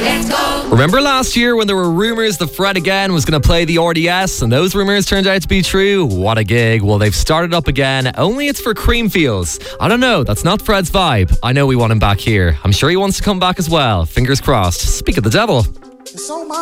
Let's go. Remember last year when there were rumours that Fred again was going to play the RDS and those rumours turned out to be true? What a gig. Well, they've started up again, only it's for Creamfields. I don't know, that's not Fred's vibe. I know we want him back here. I'm sure he wants to come back as well. Fingers crossed. Speak of the devil.